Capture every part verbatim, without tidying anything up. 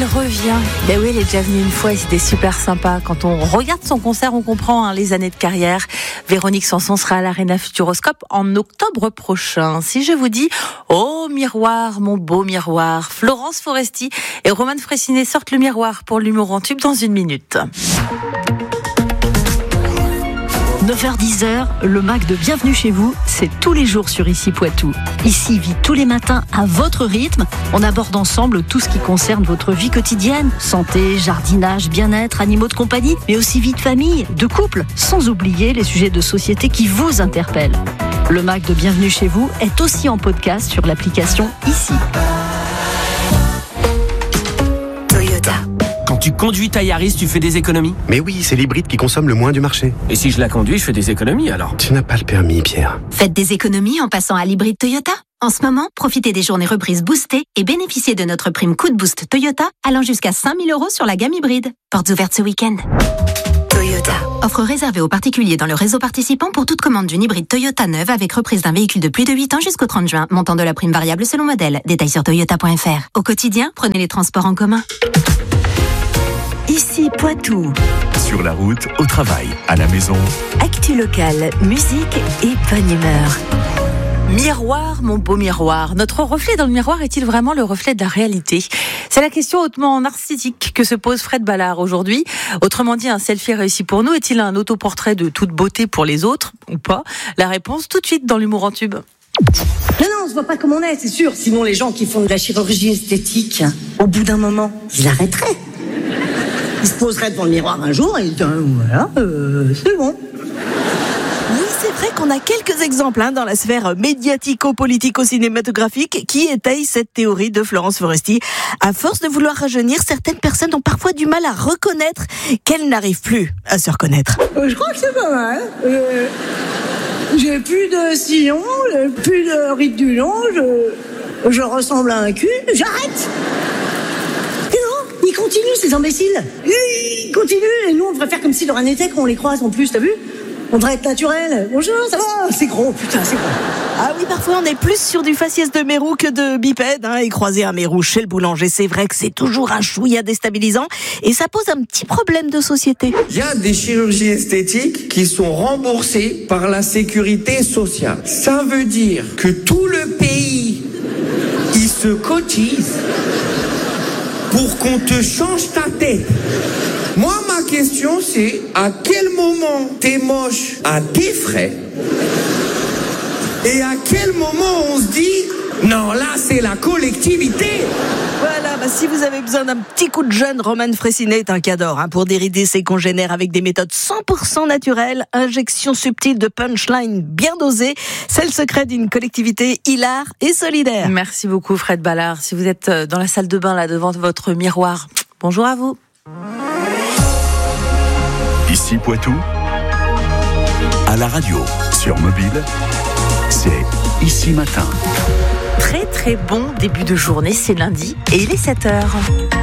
Elle revient. Ben oui, elle est déjà venue une fois et c'était super sympa. Quand on regarde son concert, on comprend hein, les années de carrière. Véronique Sanson sera à l'Arena Futuroscope en octobre prochain. Si je vous dis « Oh miroir, mon beau miroir », Florence Foresti et Roman Frécinet sortent le miroir pour l'humour en tube dans une minute. neuf heures dix, le Mac de Bienvenue chez vous, c'est tous les jours sur Ici Poitou. Ici vit tous les matins à votre rythme. On aborde ensemble tout ce qui concerne votre vie quotidienne. Santé, jardinage, bien-être, animaux de compagnie, mais aussi vie de famille, de couple, sans oublier les sujets de société qui vous interpellent. Le Mac de Bienvenue chez vous est aussi en podcast sur l'application Ici. Quand tu conduis ta Yaris, tu fais des économies? Mais oui, c'est l'hybride qui consomme le moins du marché. Et si je la conduis, je fais des économies alors? Tu n'as pas le permis, Pierre. Faites des économies en passant à l'hybride Toyota. En ce moment, profitez des journées reprises boostées et bénéficiez de notre prime coup de boost Toyota allant jusqu'à cinq mille euros sur la gamme hybride. Portes ouvertes ce week-end. Toyota. Offre réservée aux particuliers dans le réseau participant pour toute commande d'une hybride Toyota neuve avec reprise d'un véhicule de plus de huit ans jusqu'au trente juin. Montant de la prime variable selon modèle. Détails sur toyota point f r. Au quotidien, prenez les transports en commun. Ici Poitou. Sur la route, au travail, à la maison. Actu locale, musique et bonne humeur. Miroir, mon beau miroir. Notre reflet dans le miroir est-il vraiment le reflet de la réalité? C'est la question hautement narcissique que se pose Fred Ballard aujourd'hui. Autrement dit, un selfie réussi pour nous est-il un autoportrait de toute beauté pour les autres ou pas? La réponse tout de suite dans l'humour en tube. Non, non, on se voit pas comme on est, c'est sûr. Sinon, les gens qui font de la chirurgie esthétique, au bout d'un moment, ils arrêteraient. Ils se poseraient devant le miroir un jour et ils disent voilà, euh, c'est bon. Oui, c'est vrai qu'on a quelques exemples hein, dans la sphère médiatico-politico-cinématographique qui étayent cette théorie de Florence Foresti. À force de vouloir rajeunir, certaines personnes ont parfois du mal à reconnaître qu'elles n'arrivent plus à se reconnaître. Euh, je crois que c'est pas mal. Euh, j'ai plus de sillon, j'ai plus de ride du long, je, je ressemble à un cul, j'arrête. Ils continuent, ces imbéciles. Ils continuent, et nous, on devrait faire comme si de rien n'était quand on les croise en plus, t'as vu? On devrait être naturel. Bonjour, ça va? C'est gros, putain, c'est gros. Ah oui, parfois on est plus sur du faciès de mérou que de bipède, hein, et croiser un mérou chez le boulanger, c'est vrai que c'est toujours un chouïa déstabilisant, et ça pose un petit problème de société. Il y a des chirurgies esthétiques qui sont remboursées par la sécurité sociale. Ça veut dire que tout le pays, il se cotise pour qu'on te change ta tête. Moi, ma question, c'est à quel moment t'es moche à tes frais et à quel moment on se dit non, là, c'est la collectivité. Voilà, bah, si vous avez besoin d'un petit coup de jeune, Roman Frécinet est un cador hein, pour dérider ses congénères avec des méthodes cent pour cent naturelles, injection subtile de punchline bien dosée. C'est le secret d'une collectivité hilare et solidaire. Merci beaucoup Fred Ballard. Si vous êtes dans la salle de bain là devant votre miroir, bonjour à vous. Ici Poitou, à la radio, sur mobile, c'est Ici Matin. Très très bon début de journée, c'est lundi et il est sept heures.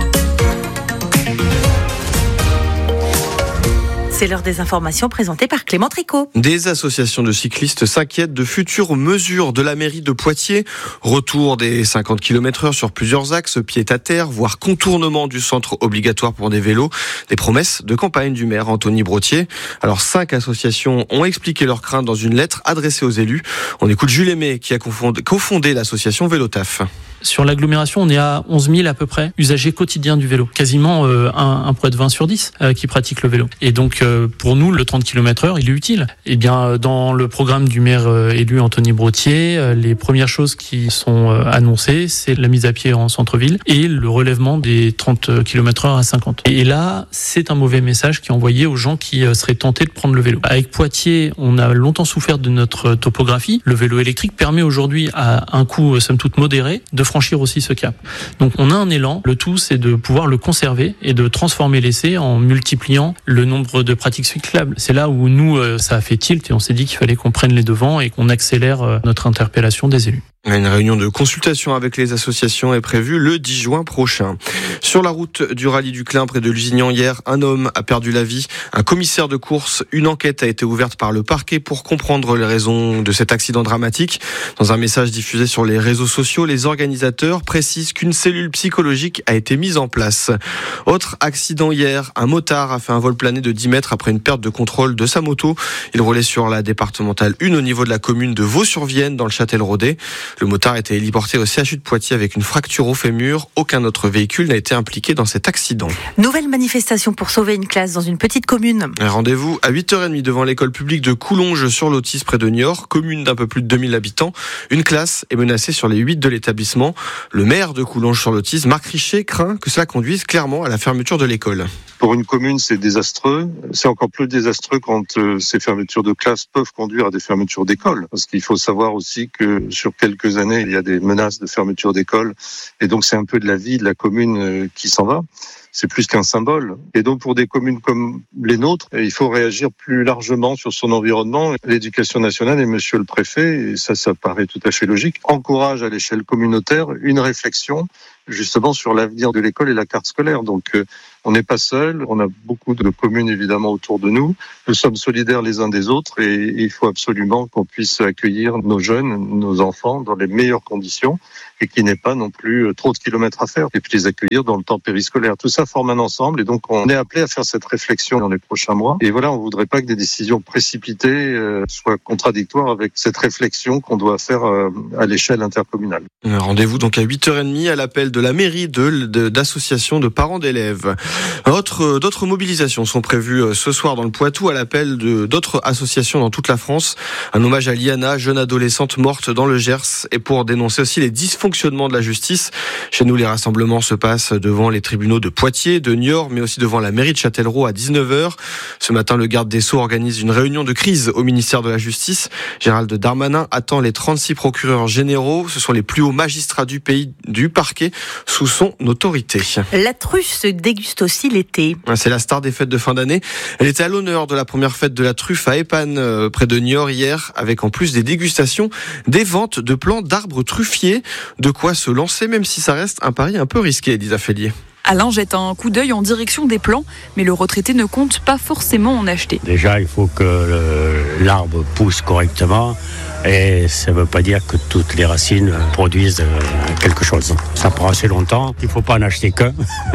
C'est l'heure des informations présentées par Clément Tricot. Des associations de cyclistes s'inquiètent de futures mesures de la mairie de Poitiers. Retour des cinquante kilomètres heure sur plusieurs axes, pied-à-terre, voire contournement du centre obligatoire pour des vélos. Des promesses de campagne du maire Anthony Brottier. Alors, cinq associations ont expliqué leurs craintes dans une lettre adressée aux élus. On écoute Jules Aimé qui a cofondé l'association Vélotaf. Sur l'agglomération, on est à onze mille à peu près usagers quotidiens du vélo. Quasiment euh, un, un près de vingt sur dix euh, qui pratiquent le vélo. Et donc, euh, pour nous, le trente kilomètres heure, il est utile. Et bien, dans le programme du maire euh, élu Anthony Brottier, euh, les premières choses qui sont euh, annoncées, c'est la mise à pied en centre-ville et le relèvement des trente kilomètres heure à cinquante. Et là, c'est un mauvais message qui est envoyé aux gens qui euh, seraient tentés de prendre le vélo. Avec Poitiers, on a longtemps souffert de notre topographie. Le vélo électrique permet aujourd'hui, à un coût euh, somme toute modéré, de franchir aussi ce cap. Donc on a un élan, le tout c'est de pouvoir le conserver et de transformer l'essai en multipliant le nombre de pratiques cyclables. C'est là où nous, ça a fait tilt et on s'est dit qu'il fallait qu'on prenne les devants et qu'on accélère notre interpellation des élus. Une réunion de consultation avec les associations est prévue le dix juin prochain. Sur la route du rallye du Clin près de Lusignan hier, un homme a perdu la vie. Un commissaire de course, une enquête a été ouverte par le parquet pour comprendre les raisons de cet accident dramatique. Dans un message diffusé sur les réseaux sociaux, les organisateurs précisent qu'une cellule psychologique a été mise en place. Autre accident hier, un motard a fait un vol plané de dix mètres après une perte de contrôle de sa moto. Il roulait sur la départementale un au niveau de la commune de Vaux-sur-Vienne dans le Châtel-Rodet. Le motard était héliporté au C H U de Poitiers avec une fracture au fémur. Aucun autre véhicule n'a été impliqué dans cet accident. Nouvelle manifestation pour sauver une classe dans une petite commune. Un rendez-vous à huit heures trente devant l'école publique de Coulonges-sur-Lotis près de Niort, commune d'un peu plus de deux mille habitants. Une classe est menacée sur les huit de l'établissement. Le maire de Coulonges-sur-Lotis, Marc Richer, craint que cela conduise clairement à la fermeture de l'école. Pour une commune, c'est désastreux. C'est encore plus désastreux quand euh, ces fermetures de classes peuvent conduire à des fermetures d'écoles. Parce qu'il faut savoir aussi que sur quelques années, il y a des menaces de fermeture d'écoles. Et donc, c'est un peu de la vie de la commune euh, qui s'en va. C'est plus qu'un symbole. Et donc, pour des communes comme les nôtres, il faut réagir plus largement sur son environnement. L'éducation nationale et monsieur le préfet, et ça, ça paraît tout à fait logique, encourage à l'échelle communautaire une réflexion justement sur l'avenir de l'école et la carte scolaire. Donc, euh, on n'est pas seul. On a beaucoup de communes, évidemment, autour de nous. Nous sommes solidaires les uns des autres et il faut absolument qu'on puisse accueillir nos jeunes, nos enfants dans les meilleures conditions et qu'il n'y ait pas non plus trop de kilomètres à faire et puis les accueillir dans le temps périscolaire. Tout ça forme un ensemble et donc on est appelé à faire cette réflexion dans les prochains mois. Et voilà, on voudrait pas que des décisions précipitées euh, soient contradictoires avec cette réflexion qu'on doit faire euh, à l'échelle intercommunale. Rendez-vous donc à huit heures trente à l'appel de la mairie de, de, d'associations de parents d'élèves. Autre, d'autres mobilisations sont prévues ce soir dans le Poitou à l'appel de, d'autres associations dans toute la France. Un hommage à Liana, jeune adolescente morte dans le Gers, et pour dénoncer aussi les dysfonctionnements de la justice. Chez nous, les rassemblements se passent devant les tribunaux de Poitiers, de Niort, mais aussi devant la mairie de Châtellerault à dix-neuf heures. Ce matin, le garde des Sceaux organise une réunion de crise au ministère de la Justice. Gérald Darmanin attend les trente-six procureurs généraux. Ce sont les plus hauts magistrats du pays, du parquet, sous son autorité. La truffe se déguste aussi l'été. C'est la star des fêtes de fin d'année. Elle était à l'honneur de la première fête de la truffe à Épanne, près de Niort hier, avec en plus des dégustations, des ventes de plants d'arbres truffiers. De quoi se lancer, même si ça reste un pari un peu risqué, Elisa Fellier. Alain jette un coup d'œil en direction des plants, mais le retraité ne compte pas forcément en acheter. Déjà, il faut que le, l'arbre pousse correctement. Et ça ne veut pas dire que toutes les racines produisent quelque chose. Ça prend assez longtemps, il ne faut pas en acheter qu'un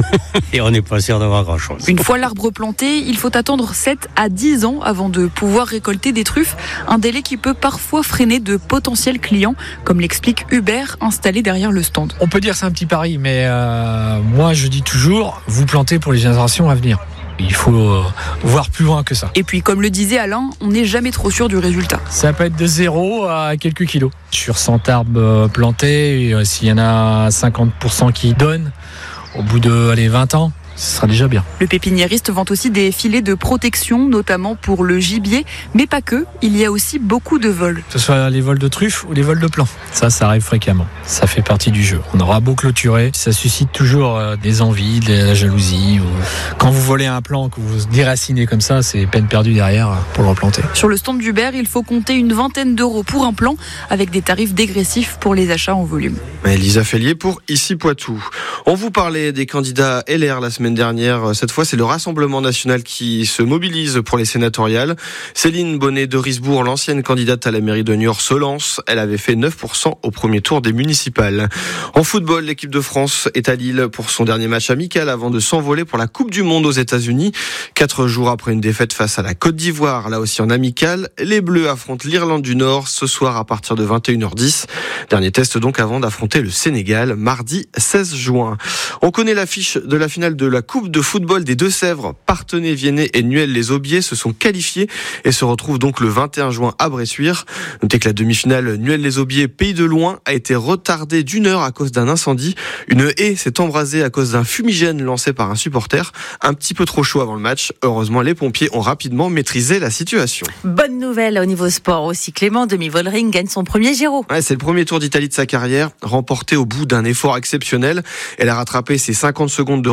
et on n'est pas sûr d'avoir grand-chose. Une fois l'arbre planté, il faut attendre sept à dix ans avant de pouvoir récolter des truffes, un délai qui peut parfois freiner de potentiels clients, comme l'explique Hubert, installé derrière le stand. On peut dire que c'est un petit pari, mais euh, moi je dis toujours, vous plantez pour les générations à venir. Il faut euh, voir plus loin que ça. Et puis, comme le disait Alain, on n'est jamais trop sûr du résultat. Ça peut être de zéro à quelques kilos. Sur cent arbres euh, plantés, euh, s'il y en a cinquante pour cent qui donnent, au bout de allez, vingt ans, ce sera déjà bien. Le pépiniériste vend aussi des filets de protection, notamment pour le gibier, mais pas que. Il y a aussi beaucoup de vols. Que ce soit les vols de truffes ou les vols de plants. Ça, ça arrive fréquemment. Ça fait partie du jeu. On aura beau clôturer, ça suscite toujours euh, des envies, de la jalousie. Ou... Quand vous volez un plant, que vous déracinez comme ça, c'est peine perdue derrière pour le replanter. Sur le stand d'Hubert, il faut compter une vingtaine d'euros pour un plant, avec des tarifs dégressifs pour les achats en volume. Elisa Fellier pour Ici Poitou. On vous parlait des candidats L R la semaine dernière. Cette fois, c'est le Rassemblement national qui se mobilise pour les sénatoriales. Céline Bonnet de Risbourg, l'ancienne candidate à la mairie de Niort, se lance. Elle avait fait neuf pour cent au premier tour des municipales. En football, l'équipe de France est à Lille pour son dernier match amical avant de s'envoler pour la Coupe du Monde aux États-Unis. Quatre jours après une défaite face à la Côte d'Ivoire, là aussi en amical, les Bleus affrontent l'Irlande du Nord ce soir à partir de vingt et une heures dix. Dernier test donc avant d'affronter le Sénégal mardi seize juin. On connaît l'affiche de la finale de la Coupe de football des Deux-Sèvres. Parthenay, Viennet et Nuel-les-Aubiers se sont qualifiés et se retrouvent donc le vingt et un juin à Bressuire. Notez que la demi-finale Nuel-les-Aubiers Pays de Loing a été retardée d'une heure à cause d'un incendie. Une haie s'est embrasée à cause d'un fumigène lancé par un supporter. Un petit peu trop chaud avant le match. Heureusement, les pompiers ont rapidement maîtrisé la situation. Bonne nouvelle au niveau sport aussi. Clément Demi-Vollering gagne son premier Giro. Ouais, c'est le premier Tour d'Italie de sa carrière, remporté au bout d'un effort exceptionnel. Elle a rattrapé ses cinquante secondes de retard sur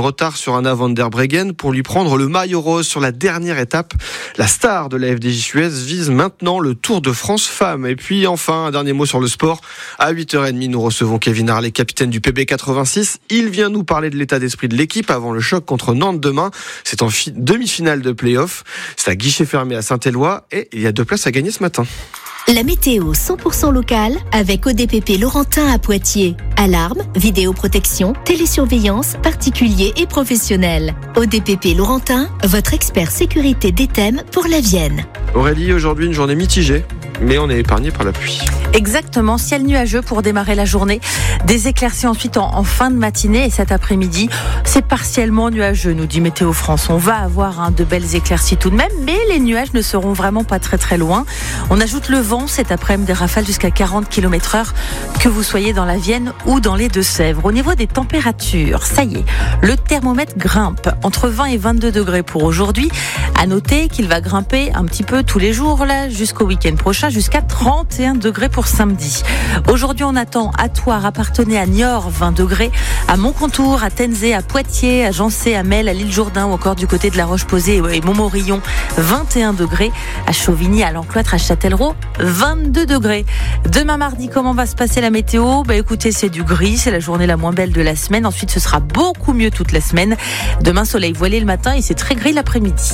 sur Anna van der Breggen pour lui prendre le maillot rose sur la dernière étape. La star de la F D J Suez vise maintenant le Tour de France femmes. Et puis enfin, un dernier mot sur le sport. À huit heures trente, nous recevons Kevin Harley, capitaine du P B quatre-vingt-six. Il vient nous parler de l'état d'esprit de l'équipe avant le choc contre Nantes demain. C'est en fi- demi-finale de play-off. C'est à guichet fermé à Saint-Éloi et il y a deux places à gagner ce matin. La météo cent pour cent locale avec O D P P Laurentin à Poitiers. Alarme, vidéoprotection, télésurveillance, particuliers et professionnels. O D P P Laurentin, votre expert sécurité d'Ethème pour la Vienne. Aurélie, aujourd'hui une journée mitigée, mais on est épargné par la pluie. Exactement, ciel nuageux pour démarrer la journée. Des éclaircies ensuite en, en fin de matinée et cet après-midi, c'est partiellement nuageux, nous dit Météo France. On va avoir hein, de belles éclaircies tout de même, mais les nuages ne seront vraiment pas très très loin. On ajoute le vent cet après-midi, des rafales jusqu'à quarante kilomètres heure, que vous soyez dans la Vienne ou dans les Deux-Sèvres. Au niveau des températures, ça y est, le thermomètre grimpe entre vingt et vingt-deux degrés pour aujourd'hui. À noter qu'il va grimper un petit peu tous les jours là jusqu'au week-end prochain, jusqu'à trente et un degrés pour samedi. Aujourd'hui, on attend à Thouars, à Parthenay, à Niort, vingt degrés, à Montcontour, à Tenzé, à Poitiers, à Jancé, à Mel, à l'île Jourdain ou encore du côté de La Roche-Posay et Montmorillon, vingt et un degrés, à Chauvigny, à l'Encloître, à Châtellerault, vingt-deux degrés. Demain mardi, comment va se passer la météo? Bah écoutez, c'est du gris, c'est la journée la moins belle de la semaine. Ensuite, ce sera beaucoup mieux toute la semaine. Demain, soleil voilé le matin et c'est très gris l'après-midi.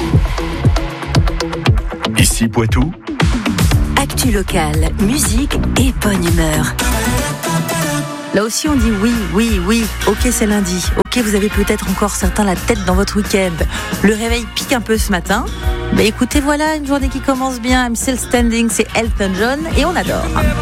Ici Poitou. Actu locale, musique et bonne humeur. Là aussi, on dit oui, oui, oui. Ok, c'est lundi. Ok, vous avez peut-être encore certains la tête dans votre week-end. Le réveil pique un peu ce matin. Bah écoutez, voilà une journée qui commence bien. I'm still standing, c'est Elton John et on adore.